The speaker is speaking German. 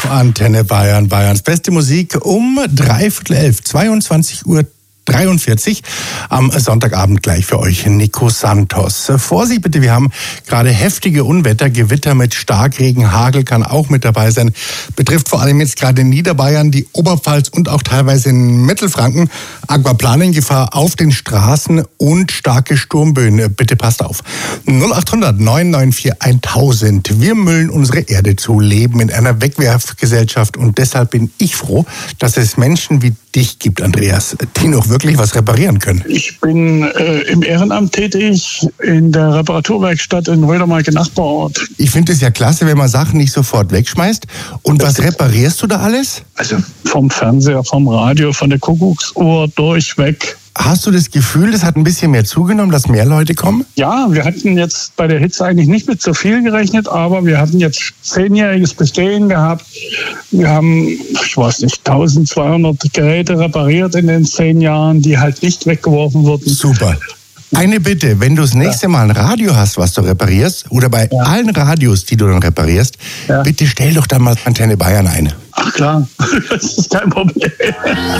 auf Antenne Bayern, Bayerns beste Musik um 11:45, 22:43 am Sonntagabend gleich für euch Nico Santos. Vorsicht bitte, wir haben gerade heftige Unwetter, Gewitter mit Starkregen, Hagel kann auch mit dabei sein. Betrifft vor allem jetzt gerade Niederbayern, die Oberpfalz und auch teilweise in Mittelfranken. Aquaplanengefahr auf den Straßen und starke Sturmböen. Bitte passt auf. 0800 994 1000. Wir müllen unsere Erde zu, leben in einer Wegwerfgesellschaft und deshalb bin ich froh, dass es Menschen wie dich gibt, Andreas, die noch wirklich was reparieren können. Ich bin im Ehrenamt tätig in der Reparaturwerkstatt in Rödermark, Nachbarort. Ich finde es ja klasse, wenn man Sachen nicht sofort wegschmeißt. Und was reparierst du da alles? Also vom Fernseher, vom Radio, von der Kuckucksuhr durchweg. Hast du das Gefühl, das hat ein bisschen mehr zugenommen, dass mehr Leute kommen? Ja, wir hatten jetzt bei der Hitze eigentlich nicht mit so viel gerechnet, aber wir hatten jetzt 10-jähriges Bestehen gehabt. Wir haben, ich weiß nicht, 1200 Geräte repariert in den 10 Jahren, die halt nicht weggeworfen wurden. Super. Eine Bitte, wenn du das nächste Mal ein Radio hast, was du reparierst, oder bei allen Radios, die du dann reparierst, bitte stell doch dann mal Antenne Bayern ein. Ach klar, das ist kein Problem.